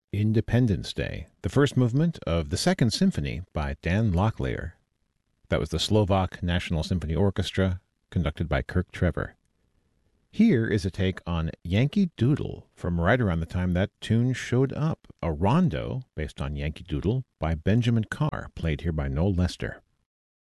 Independence Day, the first movement of the Second Symphony by Dan Locklear. That was the Slovak National Symphony Orchestra, conducted by Kirk Trevor. Here is a take on Yankee Doodle from right around the time that tune showed up, a rondo based on Yankee Doodle by Benjamin Carr, played here by Noel Lester.